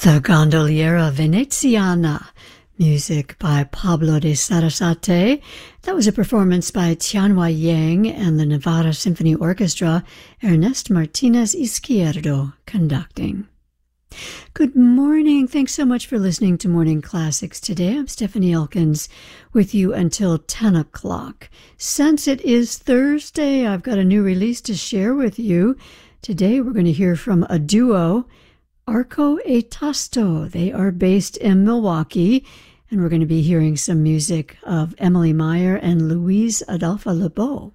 The Gondoliera Veneziana, music by Pablo de Sarasate. That was a performance by Tianhua Yang and the Nevada Symphony Orchestra, Ernest Martinez Izquierdo conducting. Good morning. Thanks so much for listening to Morning Classics today. I'm Stephanie Elkins with you until 10 o'clock. Since it is Thursday, I've got a new release to share with you. Today we're going to hear from a duo, Arco e Tasto. They are based in Milwaukee, and we're going to be hearing some music of Emily Meyer and Louise Adolphe Lebeau.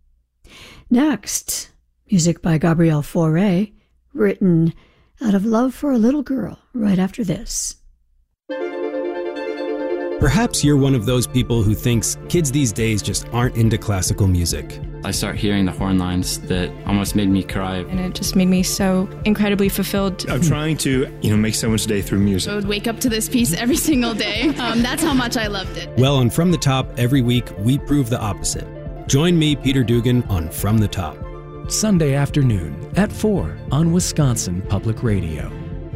Next, music by Gabriel Fauré, written out of love for a little girl, right after this. Perhaps you're one of those people who thinks kids these days just aren't into classical music. I start hearing the horn lines that almost made me cry. And it just made me so incredibly fulfilled. I'm trying to, make someone's day through music. I would wake up to this piece every single day. That's how much I loved it. Well, on From the Top, every week, we prove the opposite. Join me, Peter Dugan, on From the Top. Sunday afternoon at 4 on Wisconsin Public Radio.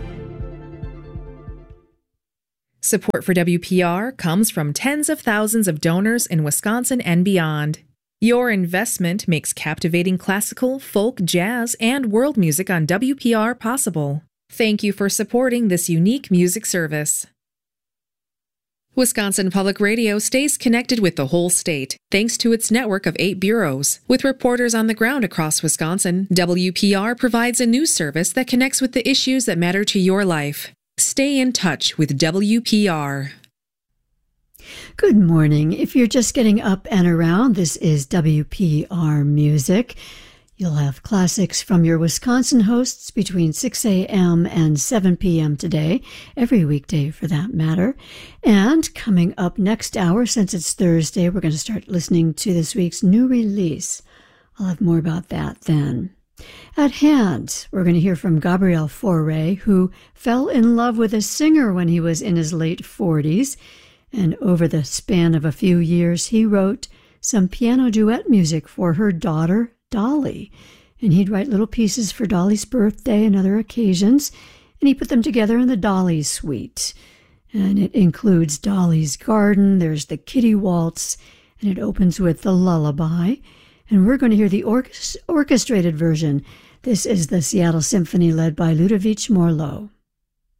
Support for WPR comes from tens of thousands of donors in Wisconsin and beyond. Your investment makes captivating classical, folk, jazz, and world music on WPR possible. Thank you for supporting this unique music service. Wisconsin Public Radio stays connected with the whole state, thanks to its network of 8 bureaus. With reporters on the ground across Wisconsin, WPR provides a news service that connects with the issues that matter to your life. Stay in touch with WPR. Good morning. If you're just getting up and around, this is WPR Music. You'll have classics from your Wisconsin hosts between 6 a.m. and 7 p.m. today, every weekday for that matter. And coming up next hour, since it's Thursday, we're going to start listening to this week's new release. I'll have more about that then. At hand, we're going to hear from Gabriel Fauré, who fell in love with a singer when he was in his late 40s. And over the span of a few years, he wrote some piano duet music for her daughter, Dolly. And he'd write little pieces for Dolly's birthday and other occasions, and he put them together in the Dolly Suite. And it includes Dolly's Garden, there's the Kitty Waltz, and it opens with the Lullaby. And we're going to hear the orchestrated version. This is the Seattle Symphony led by Ludovic Morlot.